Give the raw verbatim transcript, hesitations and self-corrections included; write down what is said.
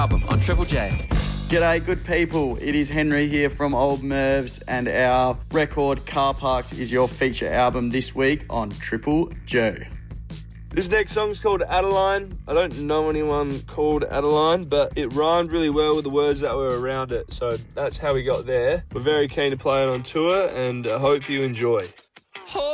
Album on Triple J. G'day, good people. It is Henry here from Old Mervs, and our record Car Parks is your feature album this week on Triple J. This next song's called Adeline. I don't know anyone called Adeline, but it rhymed really well with the words that were around it, so that's how we got there. We're very keen to play it on tour, and I hope you enjoy.